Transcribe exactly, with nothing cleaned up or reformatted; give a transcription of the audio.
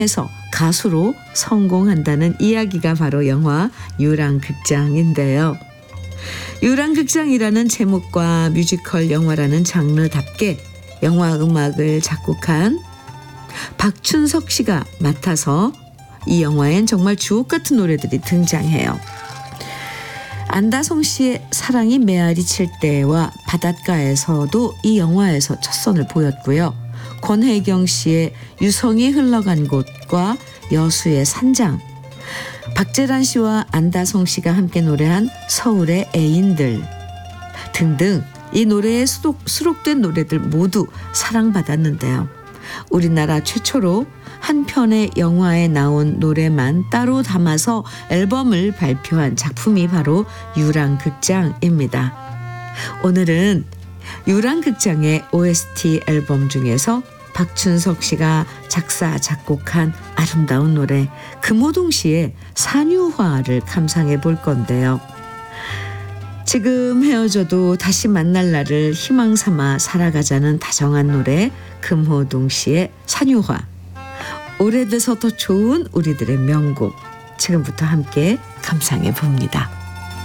에서 가수로 성공한다는 이야기가 바로 영화 유랑극장인데요. 유랑극장이라는 제목과 뮤지컬 영화라는 장르답게 영화 음악을 작곡한 박춘석 씨가 맡아서 이 영화엔 정말 주옥 같은 노래들이 등장해요. 안다성 씨의 사랑이 메아리 칠 때와 바닷가에서도 이 영화에서 첫 선을 보였고요. 권혜경 씨의 유성이 흘러간 곳과 여수의 산장, 박재란 씨와 안다성 씨가 함께 노래한 서울의 애인들 등등 이 노래에 수록, 수록된 노래들 모두 사랑받았는데요. 우리나라 최초로 한 편의 영화에 나온 노래만 따로 담아서 앨범을 발표한 작품이 바로 유랑극장입니다. 오늘은 유랑극장의 오에스티 앨범 중에서 박춘석 씨가 작사 작곡한 아름다운 노래 금호동 씨의 산유화를 감상해 볼 건데요. 지금 헤어져도 다시 만날 날을 희망 삼아 살아가자는 다정한 노래 금호동 씨의 산유화. 오래돼서 더 좋은 우리들의 명곡 지금부터 함께 감상해 봅니다.